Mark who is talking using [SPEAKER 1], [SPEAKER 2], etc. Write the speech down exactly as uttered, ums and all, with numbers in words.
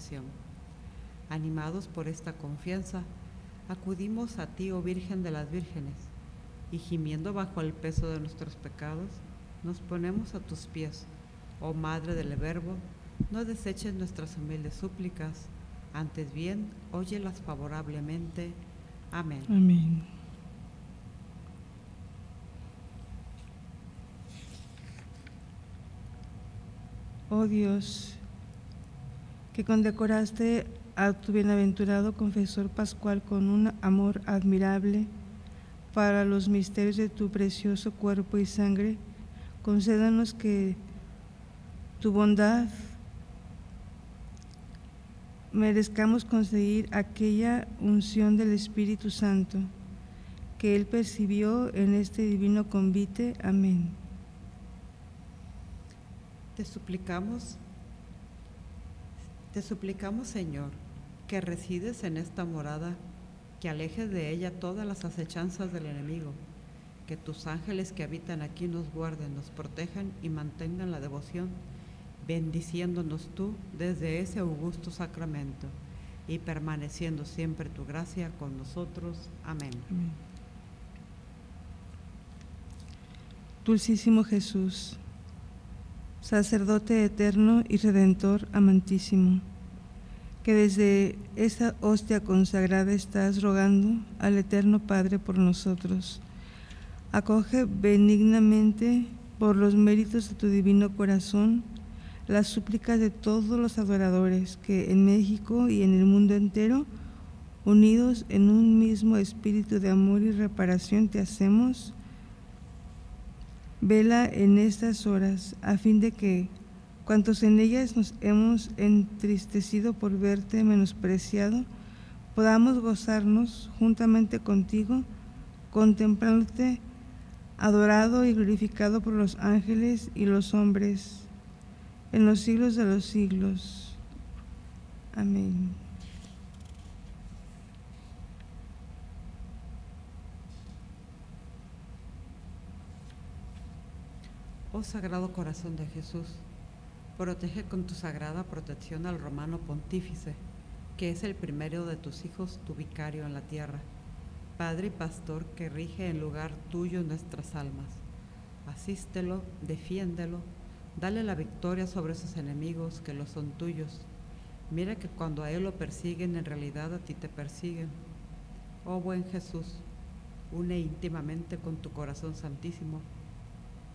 [SPEAKER 1] salvación. Animados por esta confianza, acudimos a ti, oh Virgen de las Vírgenes, y gimiendo bajo el peso de nuestros pecados, nos ponemos a tus pies. Oh Madre del Verbo, no deseches nuestras humildes súplicas, antes bien, óyelas favorablemente. Amén.
[SPEAKER 2] Amén. Oh Dios, que condecoraste a tu bienaventurado confesor Pascual con un amor admirable para los misterios de tu precioso cuerpo y sangre, concédanos que tu bondad merezcamos conseguir aquella unción del Espíritu Santo que Él percibió en este divino convite. Amén.
[SPEAKER 1] Te suplicamos, te suplicamos, Señor, que resides en esta morada, que alejes de ella todas las acechanzas del enemigo, que tus ángeles que habitan aquí nos guarden, nos protejan y mantengan la devoción, bendiciéndonos tú desde ese augusto sacramento y permaneciendo siempre tu gracia con nosotros. Amén.
[SPEAKER 2] Amén. Dulcísimo Jesús, sacerdote eterno y redentor amantísimo, que desde esta hostia consagrada estás rogando al Eterno Padre por nosotros. Acoge benignamente, por los méritos de tu divino corazón, las súplicas de todos los adoradores que en México y en el mundo entero, unidos en un mismo espíritu de amor y reparación, te hacemos. Vela en estas horas, a fin de que, cuantos en ellas nos hemos entristecido por verte menospreciado, podamos gozarnos juntamente contigo, contemplándote adorado y glorificado por los ángeles y los hombres, en los siglos de los siglos. Amén.
[SPEAKER 1] Oh Sagrado Corazón de Jesús, protege con tu sagrada protección al romano pontífice, que es el primero de tus hijos, tu vicario en la tierra, Padre y Pastor que rige en lugar tuyo nuestras almas. Asístelo, defiéndelo, dale la victoria sobre sus enemigos que lo son tuyos. Mira que cuando a él lo persiguen, en realidad a ti te persiguen. Oh buen Jesús, une íntimamente con tu corazón santísimo